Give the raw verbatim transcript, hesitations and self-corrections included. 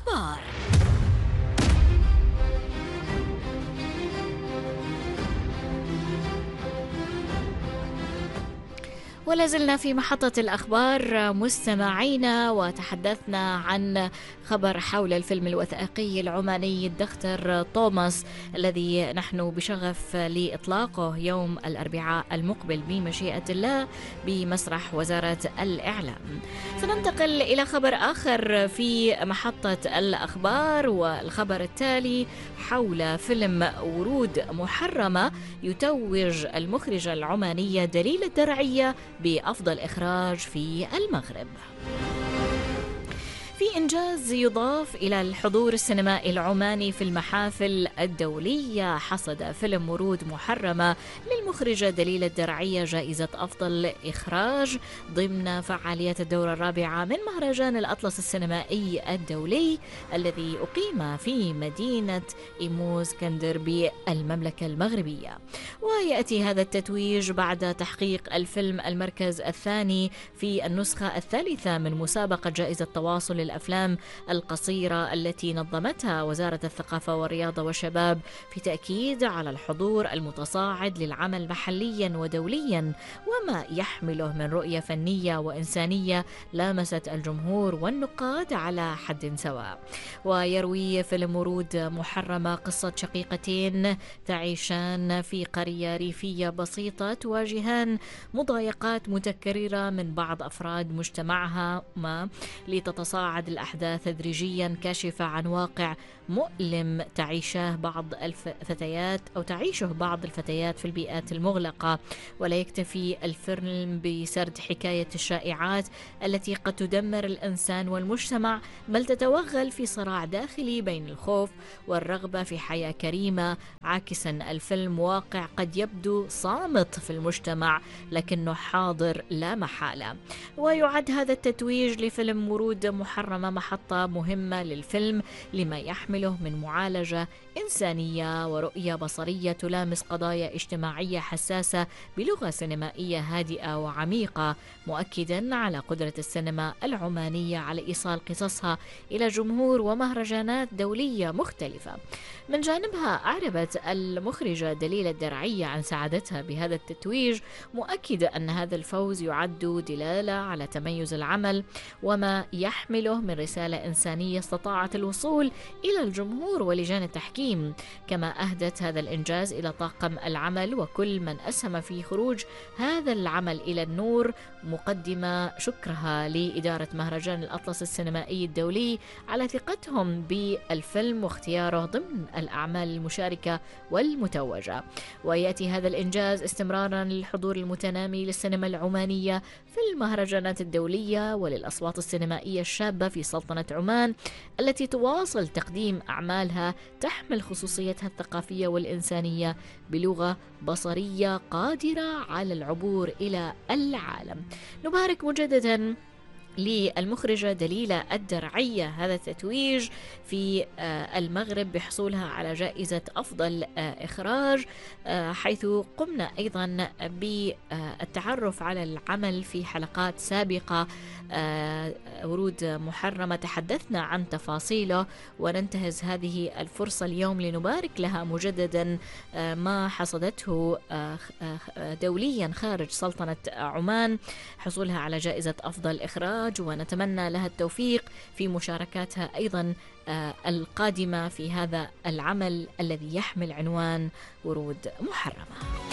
الأخبار. ولا زلنا في محطة الأخبار مستمعينا، وتحدثنا عن خبر حول الفيلم الوثائقي العماني الدختر توماس الذي نحن بشغف لإطلاقه يوم الأربعاء المقبل بمشيئة الله بمسرح وزارة الإعلام. سننتقل إلى خبر آخر في محطة الأخبار، والخبر التالي حول فيلم ورود محرمة يتوج المخرجة العمانية دليل الدرعية بأفضل إخراج في المغرب. في إنجاز يضاف إلى الحضور السينمائي العماني في المحافل الدولية، حصد فيلم ورود محرمة للمخرجة دليل الدرعية جائزة أفضل إخراج ضمن فعاليات الدورة الرابعة من مهرجان الأطلس السينمائي الدولي الذي أقيم في مدينة إيمو اسكندر بالمملكة المغربية. ويأتي هذا التتويج بعد تحقيق الفيلم المركز الثاني في النسخة الثالثة من مسابقة جائزة تواصل الأفلام القصيرة التي نظمتها وزارة الثقافة والرياضة والشباب، في تأكيد على الحضور المتصاعد للعمل محليا ودوليا وما يحمله من رؤية فنية وإنسانية لامست الجمهور والنقاد على حد سواء. ويروي فيلم ورود محرمة قصة شقيقتين تعيشان في قرية ريفية بسيطة تواجهان مضايقات متكررة من بعض أفراد مجتمعها ما لتتصاعد الأحداث تدريجيا، كاشفة عن واقع مؤلم تعيشه بعض الفتيات أو تعيشه بعض الفتيات في البيئات المغلقة. ولا يكتفي الفيلم بسرد حكاية الشائعات التي قد تدمر الإنسان والمجتمع، بل تتوغل في صراع داخلي بين الخوف والرغبة في حياة كريمة، عاكسا الفيلم واقع قد يبدو صامت في المجتمع لكنه حاضر لا محالة. ويعد هذا التتويج لفيلم ورود محرمة محطة مهمة للفيلم لما يحمله من معالجة إنسانية ورؤية بصرية تلامس قضايا اجتماعية حساسة بلغة سينمائية هادئة وعميقة، مؤكدا على قدرة السينما العمانية على إيصال قصصها إلى جمهور ومهرجانات دولية مختلفة. من جانبها أعربت المخرجة دليل الدرعية عن سعادتها بهذا التتويج، مؤكدة أن هذا الفوز يعد دلالة على تميز العمل وما يحمله من رسالة إنسانية استطاعت الوصول إلى الجمهور ولجان التحكيم. كما أهدت هذا الإنجاز إلى طاقم العمل وكل من أسهم في خروج هذا العمل إلى النور، مقدمة شكرها لإدارة مهرجان الأطلس السينمائي الدولي على ثقتهم بالفيلم واختياره ضمن الأعمال المشاركة والمتوجة. ويأتي هذا الإنجاز استمرارا للحضور المتنامي للسينما العمانية في المهرجانات الدولية وللأصوات السينمائية الشابة في سلطنة عمان التي تواصل تقديم أعمالها تحمل خصوصيتها الثقافية والإنسانية بلغة بصرية قادرة على العبور إلى العالم. نبارك مجددا للمخرجة دليلة الدرعية هذا التتويج في المغرب بحصولها على جائزة أفضل إخراج، حيث قمنا أيضا بالتعرف على العمل في حلقات سابقة. ورود محرمة تحدثنا عن تفاصيله، وننتهز هذه الفرصة اليوم لنبارك لها مجددا ما حصدته دوليا خارج سلطنة عمان، حصولها على جائزة أفضل إخراج، ونتمنى لها التوفيق في مشاركاتها أيضا القادمة في هذا العمل الذي يحمل عنوان ورود محرمة.